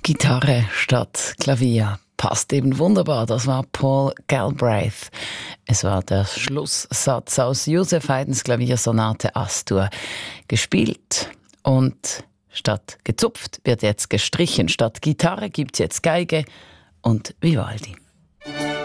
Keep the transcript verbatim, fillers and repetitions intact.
Gitarre statt Klavier. Passt eben wunderbar. Das war Paul Galbraith. Es war der Schlusssatz aus Joseph Haydns Klaviersonate Astur. Gespielt und statt gezupft wird jetzt gestrichen. Statt Gitarre gibt's jetzt Geige und Vivaldi.